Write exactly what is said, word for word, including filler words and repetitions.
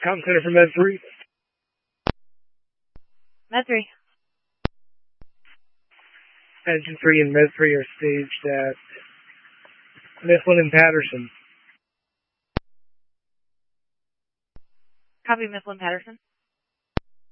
Com Center for Med three. Med three. Engine three and Med three are staged at Mifflin and Patterson. Copy, Mifflin Patterson.